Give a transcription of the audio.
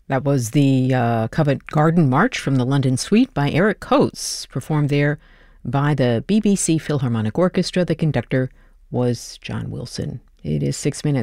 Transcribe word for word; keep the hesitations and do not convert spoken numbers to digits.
That was the uh, Covent Garden March from the London Suite by Eric Coates, performed there by the B B C Philharmonic Orchestra. The conductor was John Wilson. It is six minutes